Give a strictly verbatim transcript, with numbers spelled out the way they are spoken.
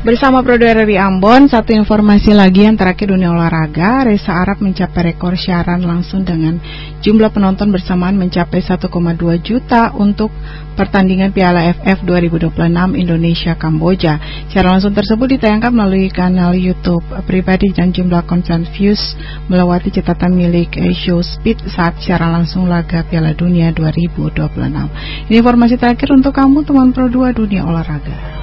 Bersama Pro dua R R I Ambon, satu informasi lagi yang terakhir dunia olahraga, Reza Arab mencapai rekor siaran langsung dengan jumlah penonton bersamaan mencapai satu koma dua juta untuk pertandingan Piala A F F dua ribu dua puluh enam Indonesia Kamboja. Siaran langsung tersebut ditayangkan melalui kanal YouTube pribadi dan jumlah konsen views melewati catatan milik Show Speed saat siaran langsung laga Piala Dunia dua ribu dua puluh enam. Ini informasi terakhir untuk kamu teman Pro dua Dunia Olahraga.